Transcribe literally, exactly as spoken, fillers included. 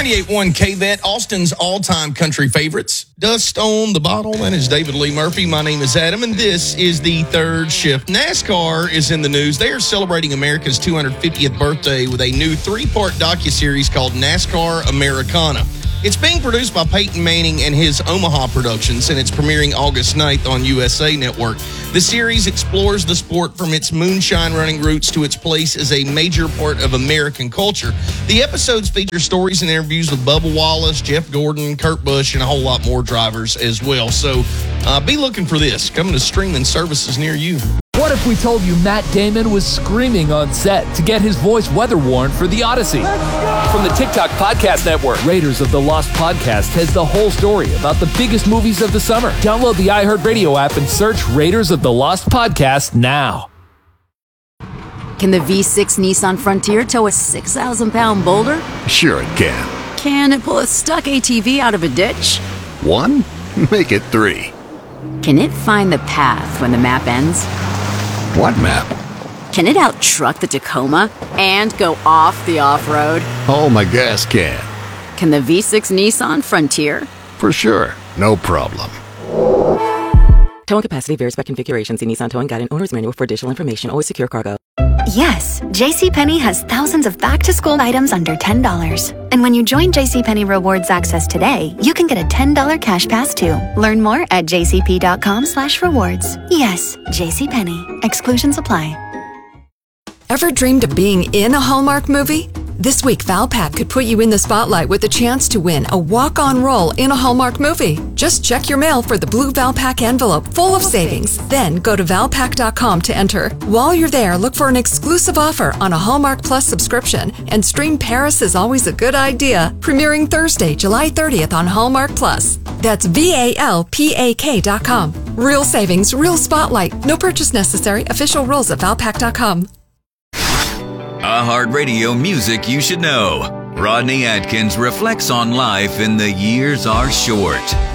ninety-eight point one K-Vet, Austin's all-time country favorites. Dust on the bottle. That is David Lee Murphy. My name is Adam, and this is the Third Shift. NASCAR is in the news. They are celebrating America's two hundred fiftieth birthday with a new three-part docuseries called NASCAR Americana. It's being produced by Peyton Manning and his Omaha Productions, and it's premiering August ninth on U S A Network. The series explores the sport from its moonshine running roots to its place as a major part of American culture. The episodes feature stories and interviews with Bubba Wallace, Jeff Gordon, Kurt Busch, and a whole lot more drivers as well. So uh, be looking for this coming to streaming services near you. What if we told you Matt Damon was screaming on set to get his voice weather-worn for The Odyssey? From the TikTok Podcast Network, Raiders of the Lost Podcast has the whole story about the biggest movies of the summer. Download the iHeartRadio app and search Raiders of the Lost Podcast now. Can the V six Nissan Frontier tow a six thousand pound boulder? Sure it can. Can it pull a stuck A T V out of a ditch? One? Make it three. Can it find the path when the map ends? What map? Can it out-truck the Tacoma and go off the off-road? Oh, my gas can. Can the V six Nissan Frontier? For sure. No problem. Towing capacity varies by configuration. See Nissan Towing Guide and Owner's Manual for additional information. Always secure cargo. Yes, JCPenney has thousands of back-to-school items under ten dollars. And when you join JCPenney Rewards Access today, you can get a ten dollars cash pass too. Learn more at jcp.com slash rewards. Yes, JCPenney. Exclusions apply. Ever dreamed of being in a Hallmark movie? This week, Valpak could put you in the spotlight with a chance to win a walk-on role in a Hallmark movie. Just check your mail for the blue Valpak envelope full of savings. Then go to valpak dot com to enter. While you're there, look for an exclusive offer on a Hallmark Plus subscription and stream Paris is Always a Good Idea, premiering Thursday, July thirtieth on Hallmark Plus. That's V A L P A K dot com. Real savings, real spotlight. No purchase necessary. Official rules at valpak dot com. iHeartRadio music you should know. Rodney Atkins reflects on life in The Years Are Short.